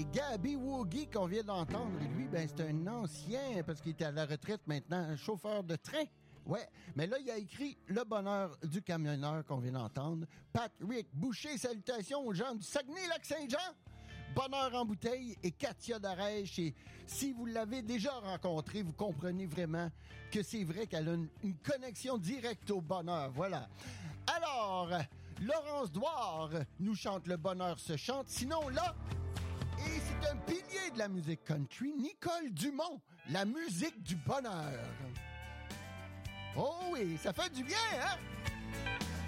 Et Gaby Woogie qu'on vient d'entendre, lui, ben c'est un ancien, parce qu'il était à la retraite maintenant, un chauffeur de train. Ouais, mais là, il a écrit Le bonheur du camionneur qu'on vient d'entendre. Patrick Boucher, salutations aux gens du Saguenay-Lac-Saint-Jean. Bonheur en bouteille et Katia Darèche. Et si vous l'avez déjà rencontrée, vous comprenez vraiment que c'est vrai qu'elle a une connexion directe au bonheur. Voilà. Alors, Laurence Douard nous chante Le bonheur se chante. Sinon, là, et c'est un pilier de la musique country, Nicole Dumont, la musique du bonheur. Oh oui, ça fait du bien, hein?